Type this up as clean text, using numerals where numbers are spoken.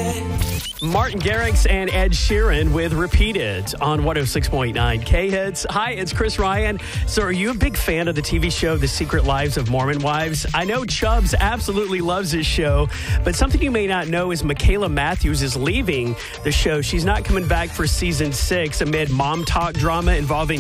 Martin Garrix and Ed Sheeran with Repeat It on 106.9 K-Hits. Hi, it's Chris Ryan. So are you a big fan of the TV show The Secret Lives of Mormon Wives? I know Chubbs absolutely loves this show, but something you may not know is Michaela Matthews is leaving the show. She's not coming back for season 6 amid mom talk drama involving